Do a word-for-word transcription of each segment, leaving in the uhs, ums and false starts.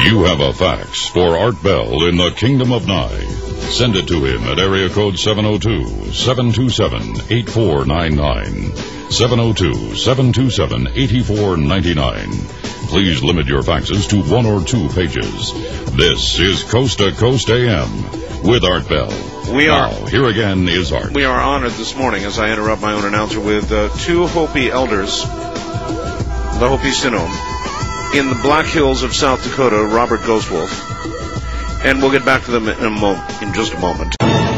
You have a fax for Art Bell in the Kingdom of Nye. Send it to him at area code seven oh two, seven two seven, eight four nine nine. seven oh two, seven two seven, eight four nine nine. Please limit your faxes to one or two pages. This is Coast to Coast A M with Art Bell. We are. Now, here again is Art. We are honored this morning, as I interrupt my own announcer, with uh, two Hopi elders, the Hopi Sinnom, in the Black Hills of South Dakota, Robert Ghostwolf. And we'll get back to them in, a mo- in just a moment.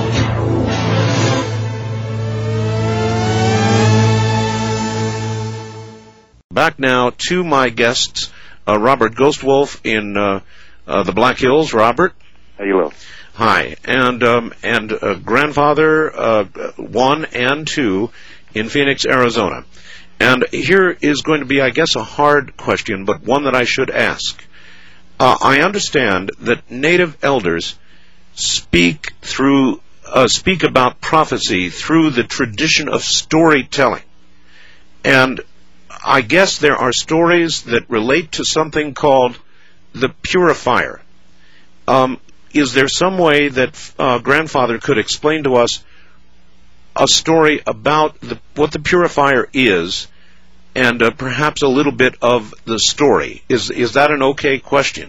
Back now to my guests, uh, Robert Ghostwolf in uh, uh, the Black Hills. Robert. Hello. Hi. And um, and uh, grandfather uh, one and two in Phoenix, Arizona. And here is going to be, I guess, a hard question, but one that I should ask. Uh, I understand that Native elders speak through uh, speak about prophecy through the tradition of storytelling, and I guess there are stories that relate to something called the purifier. Um, is there some way that uh, grandfather could explain to us a story about the, what the purifier is, and uh, perhaps a little bit of the story? Is is that an okay question?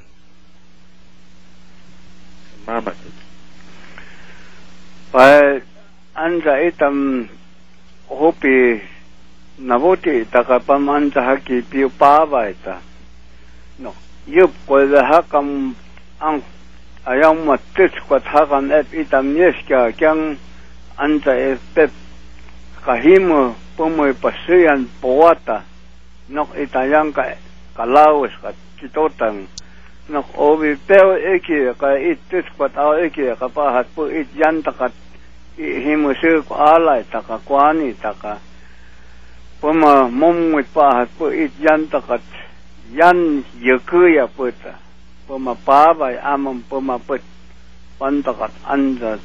Mama. Pa anja itam hopi navoti takapam anja haki piu pava ita. No, yup ko hakam ang ayam matis ko hakan et itam yeska kyang anja e pep kahimo pomoy pasian poata nok itayang ka kalawes ka kitotang nok obi pel eki ka itis pat aw eki ka pahat po it yan takat himusu ko alay taka kwani taka poma momwit pahat po it yan takat yan yukuya puta poma pabay amam poma put pantakat anda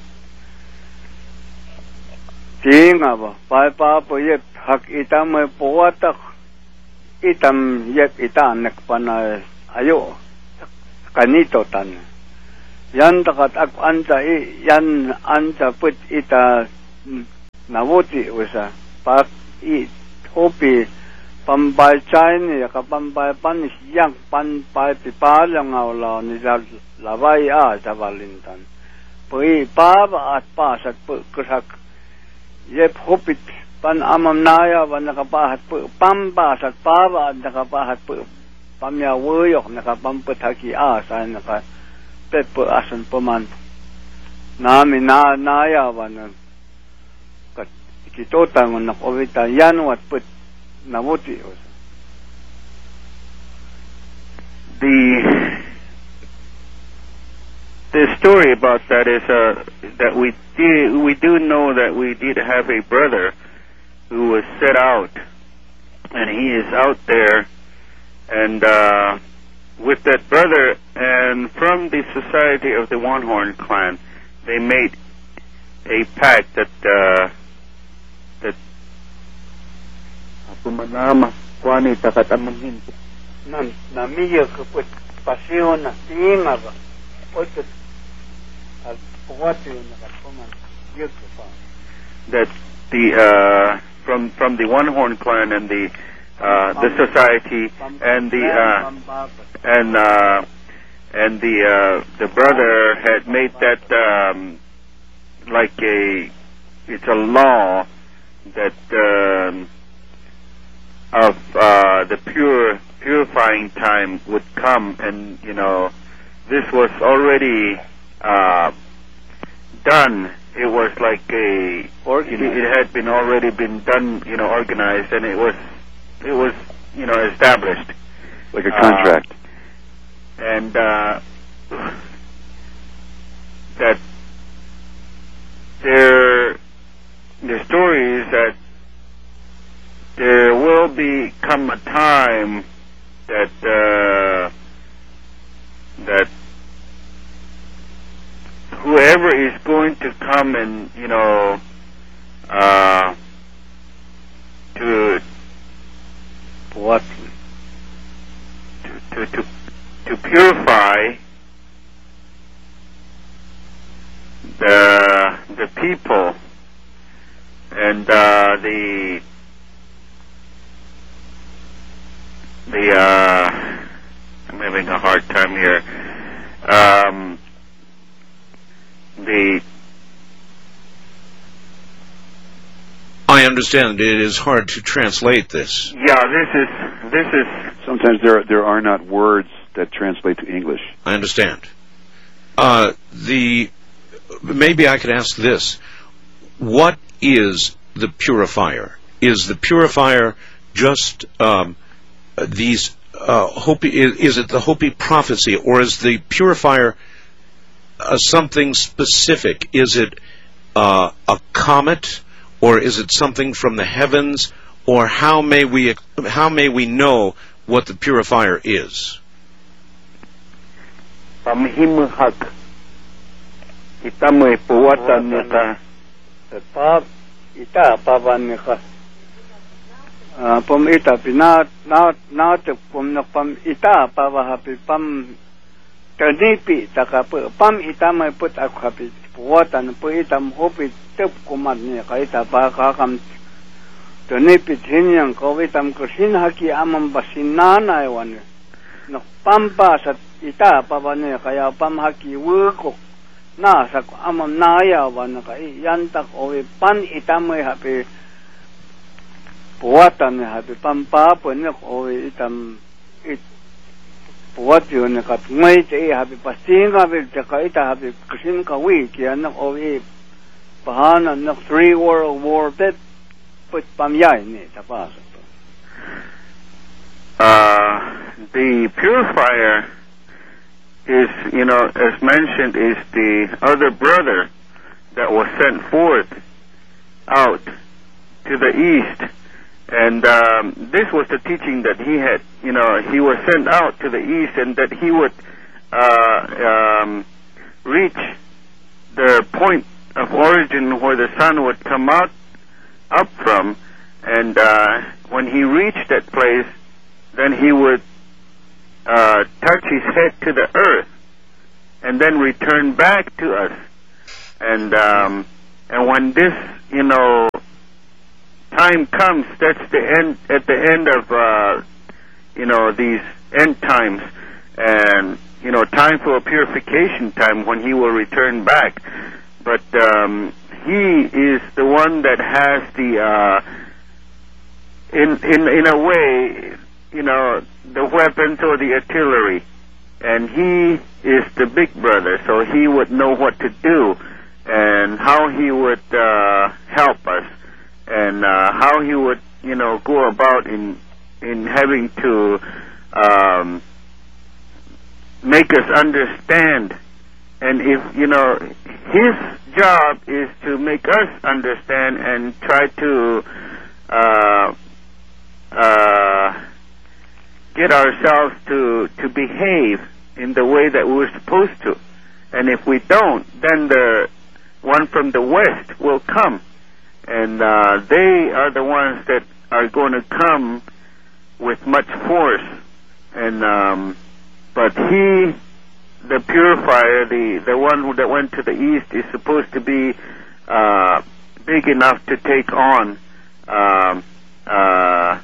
tinga ba pa pa po yep hak itam poatak itam yep itan nakpana ayo kanito tan yan takat ak anta i yan anta put ita nawoti usa pa i hopi pambay chain ya kapambay panis yang pan pa pipalang awla ni laway a sa valintan pui pa at pasat pu kusak yep hopit pan amam naya wan nakapahat pu pambasat pava nakapahat pu pamya woyok nakapampataki asa naka pepo asan paman nami na naya wan kat kitotang nakowita yan wat put namuti the the story about that is uh that we did we do know that we did have a brother who was set out, and he is out there, and uh, with that brother, and from the society of the One Horn clan, they made a pact that uh, that pumanama kwani takat amanghin nan namiya kaput pasyon na tinga ba otot at puwati nakatpuman yukpa that the uh from from the One Horn clan and the uh the society and the uh and uh and the uh the brother had made that um like a it's a law that um of uh the pure purifying time would come, and you know this was already uh done. It was like a it, it had been already been done, you know, organized, and it was it was you know established like a contract. Uh, and uh, that there the story is that there will become a time that uh, that whoever is going to come and you know uh, to what to to to, to to purify the the people and uh, the the uh, I'm having a hard time here. Um, the I understand it is hard to translate this. yeah, this is this is Sometimes there there are not words that translate to English. I understand. Uh, the maybe I could ask this: what is the purifier? Is the purifier just um, these uh, Hopi? Is, is it the Hopi prophecy, or is the purifier uh, something specific? Is it uh, a comet, or is it something from the heavens? Or how may we how may we know what the purifier is? pamhimhak itamay puwatan nita Pap ita pavan ka pom ita pina na na te pom na pam ita pava hapi pam ternipi taka pam ita may put ak hapi puwatan po itam hopi tep kumat ni ka ita pa ka kam ternipi hinyang ko itam kursin haki amam basinana iwan no pampa sa ita pava ni kaya pam haki wurko na sa amam naya wan ka yantak owe pan itam may hapi puwatan ni hapi pampa po ni owe itam it puwat yun ka ngay te hapi pasting hapi ka ita hapi kasin ka wi kaya nak owe pahanan nak three world war bet put pamyay ni tapas. uh, the purifier is, you know, as mentioned, is the other brother that was sent forth out to the east. And um, this was the teaching that he had, you know, he was sent out to the east and that he would uh, um, reach the point of origin where the sun would come out up from. And uh, when he reached that place, then he would Uh, touch his head to the earth, and then return back to us. And um, and when this, you know, time comes, that's the end. At the end of, uh, you know, these end times, and you know, time for a purification time when he will return back. But um, he is the one that has the, uh, in in in a way, you know, the weapons or the artillery, and he is the big brother, so he would know what to do and how he would uh, help us and uh, how he would, you know, go about in in having to um, make us understand. And if, you know, his job is to make us understand and try to uh, uh, get ourselves to, to behave in the way that we're supposed to. And if we don't, then the one from the west will come. And uh, they are the ones that are going to come with much force. And um, but he, the purifier, the, the one who, that went to the east, is supposed to be uh, big enough to take on um, uh,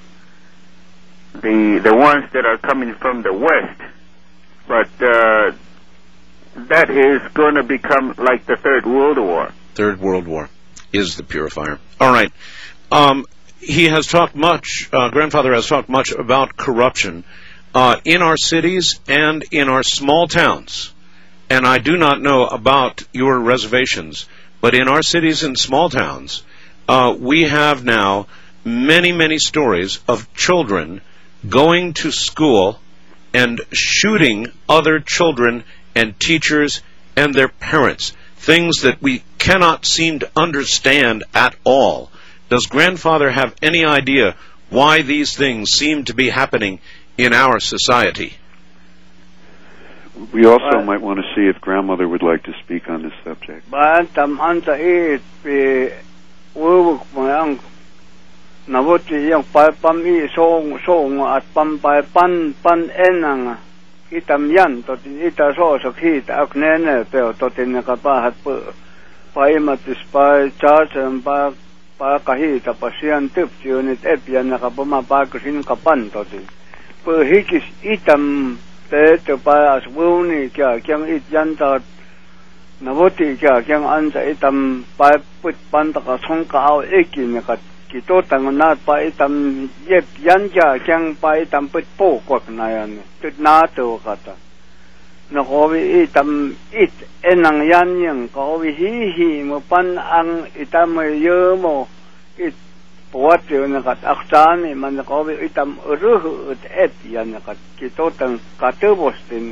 the the ones that are coming from the west. But uh, that is going to become like the Third World War. Third World War is the purifier. All right. Um, he has talked much, uh, Grandfather has talked much about corruption uh, in our cities and in our small towns. And I do not know about your reservations, but in our cities and small towns, uh, we have now many, many stories of children going to school and shooting other children and teachers and their parents, things that we cannot seem to understand at all. Does Grandfather have any idea why these things seem to be happening in our society? We also uh, might want to see if Grandmother would like to speak on this subject. Nabuti yung pam i song song at pam pan pan enang itam yan totin ita so so kita aknene pero totin nakapahat po paimatis pa charge pa pa kahita pasyan tip unit ep yan nakapamapakasin kapan totin po hikis itam te te pa aswuni kya kyang it yan ta nabuti kya kyang ansa itam pa put panta ka songka au ekin nakat kito tangunat pa itam yep yan kya kyang pa itam put po kwak na yan tut na to kata nakowi itam it enang yan yang kowi hihi mo pan ang itam yo mo it puwat yun nakat aksani man nakowi itam uruh ut et yan nakat kito tang katubos din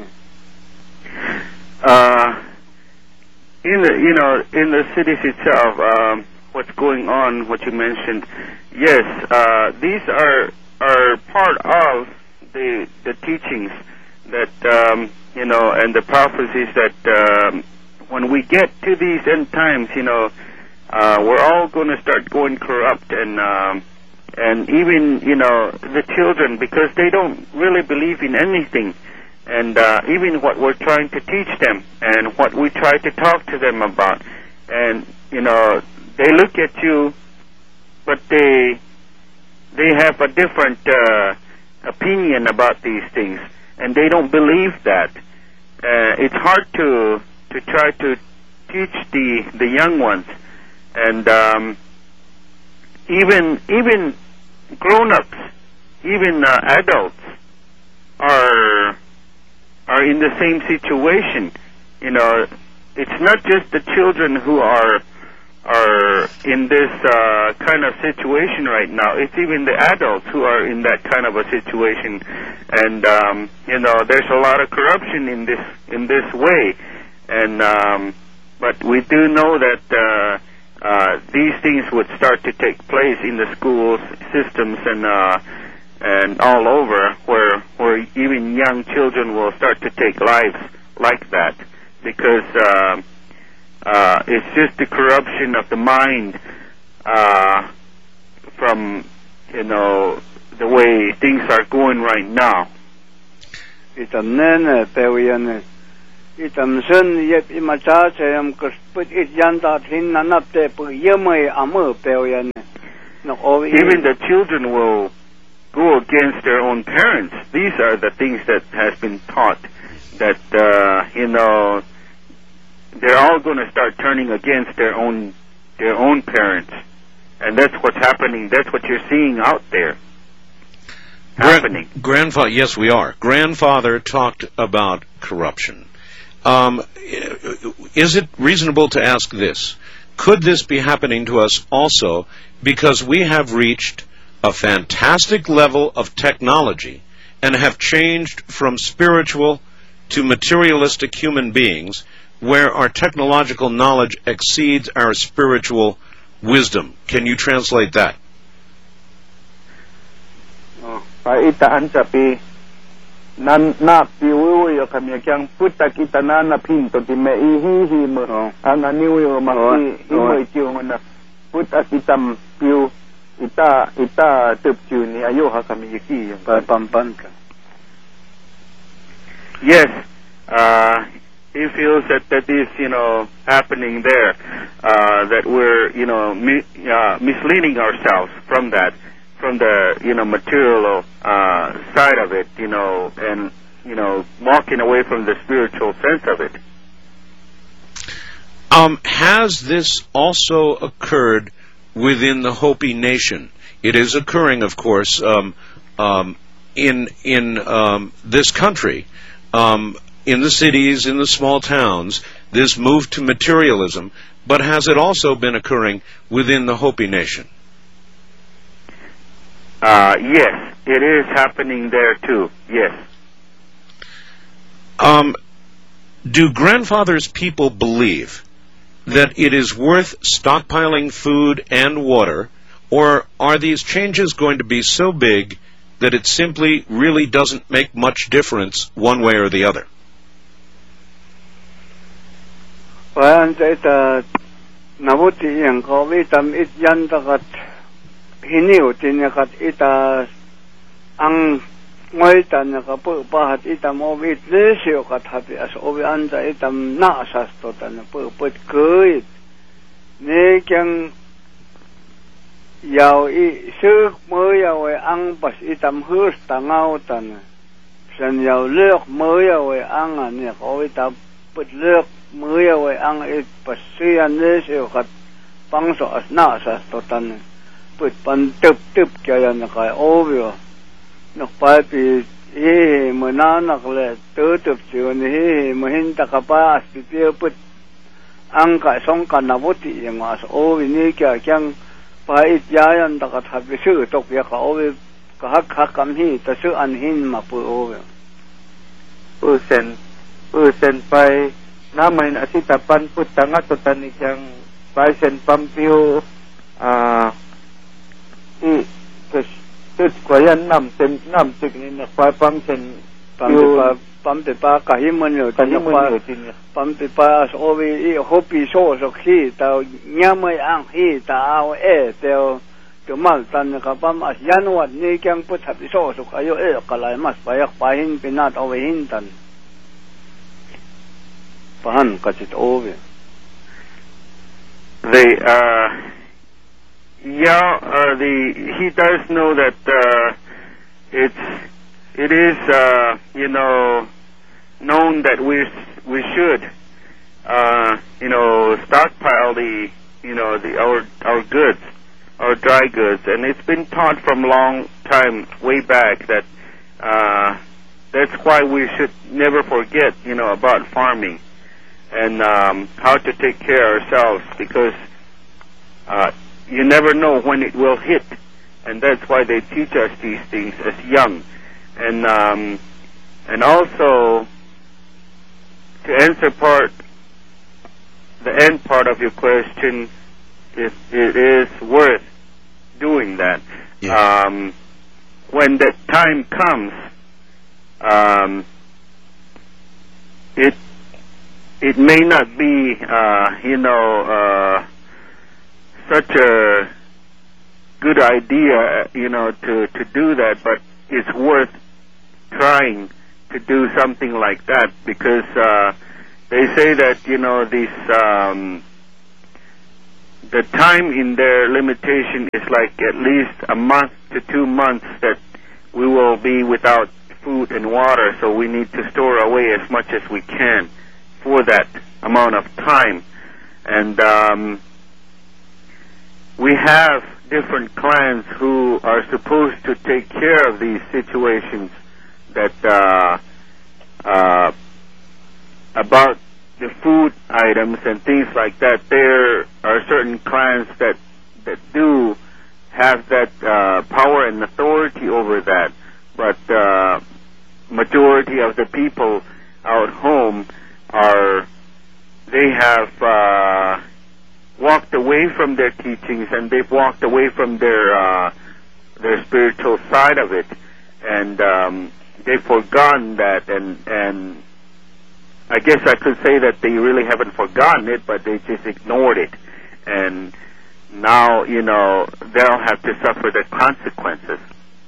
uh in the you know in the cities itself um what's going on, what you mentioned, yes, uh, these are are part of the the teachings that um, you know, and the prophecies that um, when we get to these end times, you know, uh, we're all going to start going corrupt, and um, and even you know the children, because they don't really believe in anything, and uh, even what we're trying to teach them and what we try to talk to them about, and you know. They look at you, but they they have a different uh, opinion about these things, and they don't believe that. Uh, it's hard to to try to teach the the young ones, and um, even even grown-ups, even uh, adults are are in the same situation. You know, it's not just the children who are. are in this uh, kind of situation right now. It's even the adults who are in that kind of a situation, and um, you know, there's a lot of corruption in this in this way, and um, but we do know that uh, uh, these things would start to take place in the schools systems and uh, and all over, where where even young children will start to take lives like that, because. Uh, Uh, it's just the corruption of the mind uh, from, you know, the way things are going right now. Itam nene pewiane, itam sen yep imacha chayam kusput it yanta thin nanapte pu yemay amu pewiane. Even the children will go against their own parents. These are the things that has been taught, that uh, you know. They're all going to start turning against their own their own parents, and that's what's happening. That's what you're seeing out there happening. Grand, grandfather, yes, we are. Grandfather talked about corruption. Um, is it reasonable to ask this? Could this be happening to us also because we have reached a fantastic level of technology and have changed from spiritual to materialistic human beings, where our technological knowledge exceeds our spiritual wisdom? Can you translate that? Paitaan sapi nan na piuyo kami kyang puta kita na na pinto ti me ihihi mo ang aniyo maki imo itiyo na puta kitam piu ita ita tepju ni ayo ha kami yiki pampan ka. Yes, uh he feels that that is, you know, happening there, uh, that we're, you know, mi uh, misleading ourselves from that, from the, you know, material uh, side of it, you know, and, you know, walking away from the spiritual sense of it. Um, has this also occurred within the Hopi Nation? It is occurring, of course, um, um, in in um, this country. Um, in the cities, in the small towns, this move to materialism, but has it also been occurring within the Hopi Nation? Uh, yes, it is happening there too, yes. Um, do grandfather's people believe that it is worth stockpiling food and water, or are these changes going to be so big that it simply really doesn't make much difference one way or the other? Well, ita nabuti yang ko itam it yan takat hiniw tinakat ita ang Ngoy tan ka pu pahat itam ovit lesio ka thapi as ovi anja itam na sasto tan pu put kuit ne kyang yao i suk mo yao ang pas itam hus tangau tan san yao lek mo yao ang ne ko itam put lek mo yao ang it pas sian lesio ka pangso as na sasto tan put pan tup tup kaya na ka ovio nok pa pi he mananak le tutup chun he mahinta ka pa as pi put ang ka song ka nabuti yang as o ni kya kyang pa it yayan ta ka thabi su tok ya ka o ka hak hak kam hi ta su an hin ma pu o pu sen pu sen pai na mai na sita pan put tanga to tan kyang pai sen pampiu a i Tut kwayan nam sen nam tik ni na pa pam sen pam pa pam te pa ka himon yo tan pa pam te pa as ovi i hopi so so khi ta nyamai ang hi ta ao e te to mal tan ka pam as yanwat ni kyang put hap so so ayo e kalai mas pa yak pa hin pinat ovi hin tan pahan ka chit ovi they uh Yeah, uh, the he does know that uh, it's it is uh, you know known that we we should uh, you know stockpile the you know the our our goods, our dry goods, and it's been taught from a long time way back that uh, that's why we should never forget you know about farming and um, how to take care of ourselves because. Uh, You never know when it will hit, and that's why they teach us these things as young. And um, and also to answer part, the end part of your question, if it is worth doing that. Yeah. Um, when that time comes, um, it it may not be, uh, you know. Uh, such a good idea, you know, to, to do that, but it's worth trying to do something like that because uh, they say that, you know, this um, the time in their limitation is like at least a month to two months that we will be without food and water, so we need to store away as much as we can for that amount of time. And um, we have different clans who are supposed to take care of these situations that uh, uh, about the food items and things like that. There are certain clans that that do have that uh, power and authority over that, but uh, majority of the people out home are they have. Uh, walked away from their teachings and they've walked away from their uh, their spiritual side of it, and um, they've forgotten that, and and I guess I could say that they really haven't forgotten it, but they just ignored it, and now you know they'll have to suffer the consequences.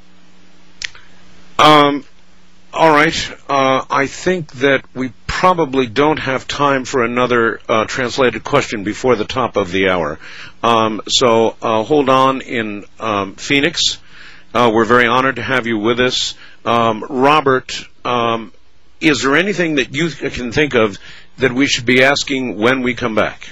Um. All right. Uh, I think that we probably don't have time for another uh, translated question before the top of the hour. Um, so uh, hold on in um, Phoenix. Uh, we're very honored to have you with us. Um, Robert, um, is there anything that you can think of that we should be asking when we come back?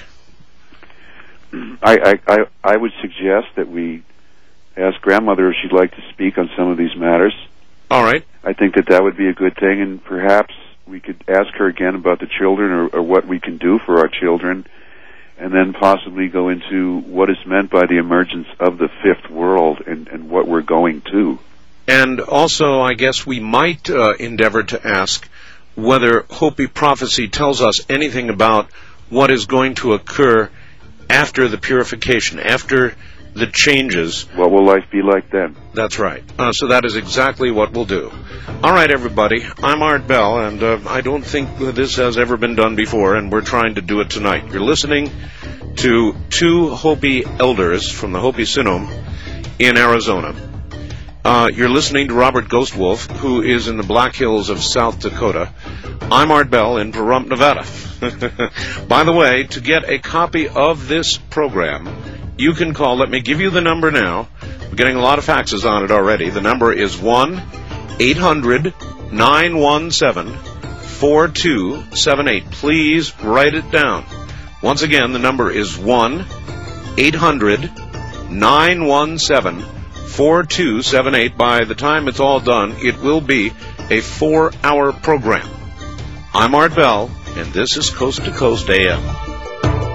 I, I, I, I would suggest that we ask Grandmother if she'd like to speak on some of these matters. All right. I think that that would be a good thing, and perhaps we could ask her again about the children or, or what we can do for our children, and then possibly go into what is meant by the emergence of the fifth world and, and what we're going to. And also, I guess we might uh, endeavor to ask whether Hopi prophecy tells us anything about what is going to occur after the purification, after the changes. What will life be like then? That's right. Uh, so that is exactly what we'll do. All right, everybody. I'm Art Bell, and uh, I don't think this has ever been done before, and we're trying to do it tonight. You're listening to two Hopi elders from the Hopi Sinum in Arizona. Uh, you're listening to Robert Ghostwolf, who is in the Black Hills of South Dakota. I'm Art Bell in Pahrump, Nevada. By the way, to get a copy of this program, you can call. Let me give you the number now. We're getting a lot of faxes on it already. The number is one eight hundred nine one seven four two seven eight. Please write it down. Once again, the number is one eight hundred nine one seven four two seven eight. By the time it's all done, it will be a four-hour program. I'm Art Bell, and this is Coast to Coast A M.